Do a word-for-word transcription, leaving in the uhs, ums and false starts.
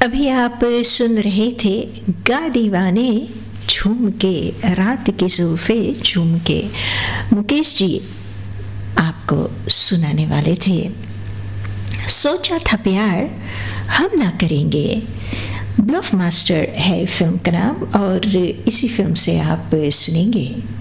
अभी आप सुन रहे थे गा दीवाने झूम के, रात की जुल्फे झूम के। मुकेश जी आपको सुनाने वाले थे। सोचा था प्यार हम ना करेंगे, ब्लफ मास्टर है फिल्म का नाम, और इसी फिल्म से आप सुनेंगे